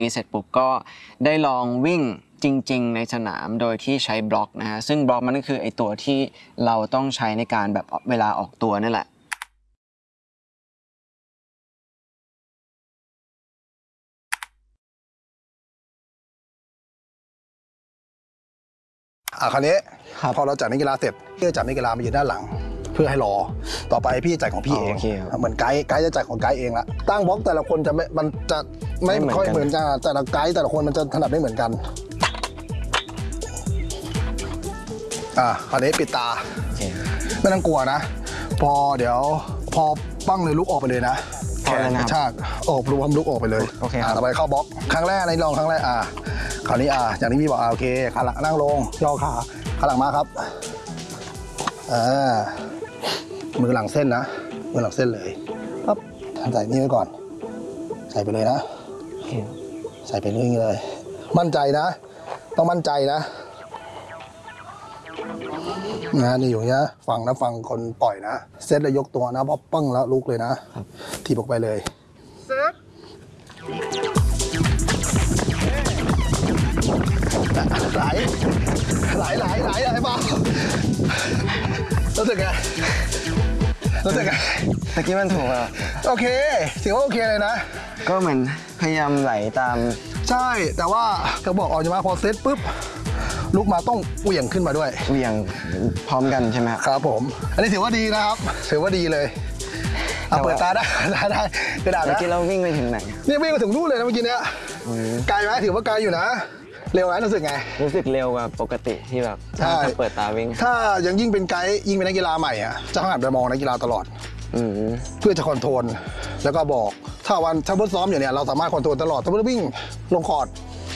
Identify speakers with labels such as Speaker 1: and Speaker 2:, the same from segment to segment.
Speaker 1: นี้เสร็จปุ๊บก็ได้ลองวิ่งจริงๆในสนามโดยที่ใช้บล็อกนะฮะซึ่งบล็อกมันก็คือไอตัวที่เราต้องใช้ในการแบบเวลาออกตัวนั่นแหละ
Speaker 2: คราวนี้พอเราจัดนักกีฬาเสร็จพี่จะจัดนักกีฬามายืนด้านหลังเพื่อให้รอต่อไปพี่จัดของพี่เองเหมือนไกด์จะจัดของไกด์เองละตั้งบล็อกแต่ละคนมันจะไม่ค่อยเหมือนกันแต่ละไกด์แต่ละคนมันจะถนัดไม่เหมือนกันคราวนี้ปิดตาไม่ต้องกลัวนะเดี๋ยวพอปั้งเลยลุกออกไปเลยนะแขนกระชากรวมลุกออกไปเลยต่อไปเข้าบล็อกครั้งแรกในลองครั้งแรกคราวนี้อย่างที่พี่บอกโอเคขาหลังนั่งลงย่อขาหลังมาครับมือหลังเส้นนะมือหลังเส้นเลยปั๊บใส่นี่ไว้ก่อนใส่ไปเลยนะใส่ไปเรื่อยเลยมั่นใจนะต้องมั่นใจนะนี่อยู่เนี้ยฟังคนปล่อยนะเซตแล้วยกตัวนะพอปั้งแล้วลุกเลยนะถีบออกไปเลยเซตไหลเปล่ารู้สึกไงต
Speaker 1: ะกี้มันถูกอ่ะ
Speaker 2: โอเคถือว่าโอเคเลยนะ
Speaker 1: ก็เหมือนพยายามไหลตาม
Speaker 2: ใช่แต่ว่าเขาบอกออกมาพอเซตปุ๊บลุกมาต้องเหวี่ยงขึ้นมาด้วย
Speaker 1: เหวี่ยงพร้อมกันใช่ไหม
Speaker 2: ครับผมอันนี้ถือว่าดีนะครับถือว่าดีเลยเปิดตาได้กระดาษนะ
Speaker 1: เมื่อกี้เราวิ่งไปถึงไหน
Speaker 2: นี่วิ่งไปถึงนู่นเลยนะเมื่อกี้เนี้ยไกลไหมถือว่าไกลอยู่นะเร็วไหมรู้สึกไง
Speaker 1: รู้สึกเร็วกว่าปกติที่แบบถ้าเปิดตาวิ่ง
Speaker 2: ถ้ายังยิ่งเป็นไกด์ยิ่งเป็นนักกีฬาใหม่จะหันไปมองนักกีฬาตลอดเพื่อจะคอนโทรลแล้วก็บอกถ้าทดซ้อมอยู่เนี่ยเราสามารถคอนโทรลตลอดถ้าวิ่งลงคอร์ด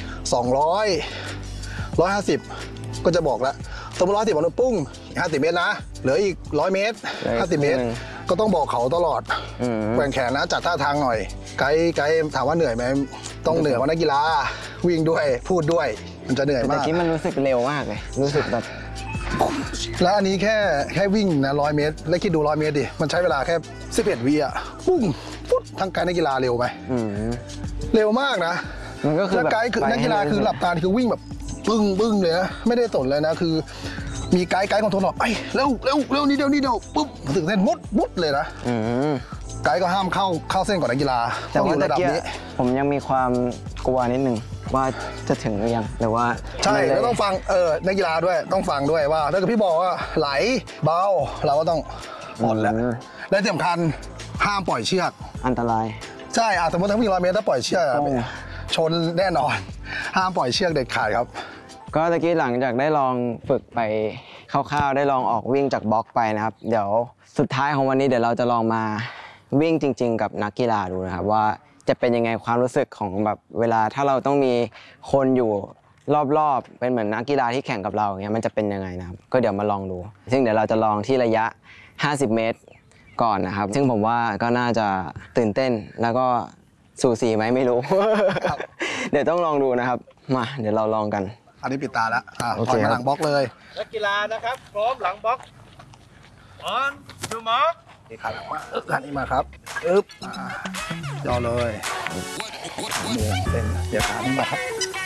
Speaker 2: 200 150ก็จะบอกแล้วสมมติ110บอกปุ้ง50 เมตรนะเหลืออีก100 เมตร50 เมตรก็ต้องบอกเขาตลอดแกว่งแขนนะจัดท่าทางหน่อยไกด์ถามว่าเหนื่อยไหมต้องเหนื่อยกว่านักกีฬาวิ่งด้วยพูดด้วยมันจะเหนื่อยมาก
Speaker 1: แต่กี้มันรู้สึกเร็วมากเลยรู้สึกแบบ
Speaker 2: แล้วอันนี้แค่วิ่งนะ100 เมตรแล้วคิดดู100 เมตรดิมันใช้เวลาแค่11 วิปุ้งปุ๊บทั้งไกด์นักกีฬาเร็วไหมเร็วมากนะ
Speaker 1: มันก็คือ
Speaker 2: ไกด์คือนักกีฬาคือหลับตาคือวิ่งแบบบึ้งเลยนะไม่ได้สนเลยนะคือมีไกด์คอนโทรลบอกเร็วนิดเดียวปุ๊บถึงเส้นมุดเลยนะไกด์ก็ห้ามเข้าเส้นก่อนนักกีฬา
Speaker 1: แต่ว่าระดับนี้ผมยังมีความกลัวนิดนึงว่าจะถึงหรือยังหรือว่า
Speaker 2: ใช่แล้วต้องฟังนักกีฬาด้วยต้องฟังด้วยว่าถ้าเกิดพี่บอกว่าไหลเบาเราก็ต้องหมดแล้วและที่สำคัญห้ามปล่อยเชือก
Speaker 1: อันตราย
Speaker 2: ใช่สมมติถ้าวิ่ง100 เมตรถ้าปล่อยเชือกชนแน่นอนห้ามปล่อยเชือกเด็ดขาดครับ
Speaker 1: ก็ตะกี้หลังจากได้ลองฝึกไปคร่าวๆได้ลองออกวิ่งจากบล็อกไปนะครับเดี๋ยวสุดท้ายของวันนี้เดี๋ยวเราจะลองมาวิ่งจริงๆกับนักกีฬาดูนะครับว่าจะเป็นยังไงความรู้สึกของแบบเวลาถ้าเราต้องมีคนอยู่รอบๆเป็นเหมือนนักกีฬาที่แข่งกับเราอย่างเงี้ยมันจะเป็นยังไงนะครับก็เดี๋ยวมาลองดูซึ่งเดี๋ยวเราจะลองที่ระยะ50 เมตรก่อนนะครับซึ่งผมว่าก็น่าจะตื่นเต้นแล้วก็สูสีไหมไม่รู้ เดี๋ยวต้องลองดูนะครับมาเดี๋ยวเราลองกัน
Speaker 2: อันนี้ปิดตาแล้วถอยมาหลังบล็อกเลย
Speaker 3: นักกีฬานะครับพร้อมหลังบล็อกดูมาร์ค
Speaker 2: ขาหลังมาขานี้มาครับย่อเลยมือเส้นเดี๋ยวขานี้มาครับ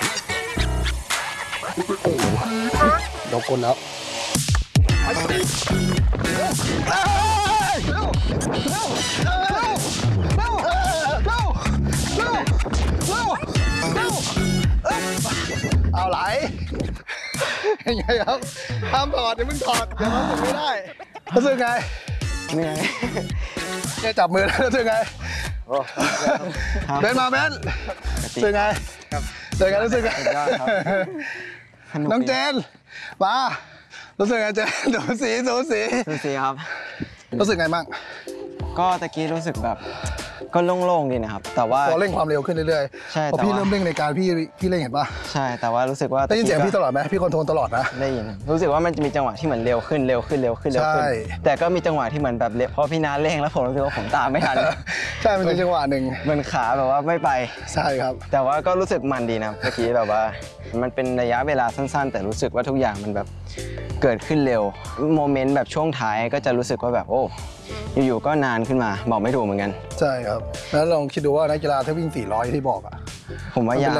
Speaker 2: ยกก้นแล้วเอาไหลยังไงครับห้ามถอดอย่าเพิ่งถอดเดี๋ยวมันถึงไม่ได้รู้สึกไง
Speaker 1: เหนื่อย
Speaker 2: แค่จับมือแล้วรู้สึกไงเบนมาเบนรู้สึกไงรู้สึกไงน้องเจนมารู้สึกไงเจนสูสี
Speaker 1: ครับ
Speaker 2: รู้สึกไงบ้าง
Speaker 1: ก็ตะกี้รู้สึกแบบก็โล่งๆดีนะครับแต่ว่า
Speaker 2: พอเร่งความเร็วขึ้นเรื่อย
Speaker 1: ๆใช่
Speaker 2: พอพี่เริ่มเร่งในการพี่เร่งเห็นป่ะ
Speaker 1: ใช่แต่ว่ารู้สึกว่า
Speaker 2: ได้ยินเสียงพี่ตลอดไหมพี่คอนโทรลตลอดนะ
Speaker 1: ได้ยินรู้สึกว่ามันจะมีจังหวะที่เหมือนเร็วขึ้นใช่แต่ก็มีจังหวะที่เหมือนแบบเพราะพี่น้าเร่งแล้วผมรู้สึกว่าผมตามไม่ทัน
Speaker 2: ใช่มันเป็นจังหวะหนึ่ง
Speaker 1: มันขาแบบว่าไม่ไป
Speaker 2: ใช่ครับ
Speaker 1: แต่ว่าก็รู้สึกมันดีนะเมื่อกี้แบบว่ามันเป็นระยะเวลาสั้นๆแต่รู้สึกว่าทุกอย่างมันแบบเกิดขึ้นเร็วโมเมนต์แบบช่วงท้ายก็จะรู้สึกว่าแบบโอ้อยู่ๆก็นานขึ้นมาบอกไม่ถูกเหมือนกัน
Speaker 2: ใช่ครับแล้วลองคิดดูว่านักกีฬาถ้าวิ่ง400ที่บอก
Speaker 1: ผมว่ายาว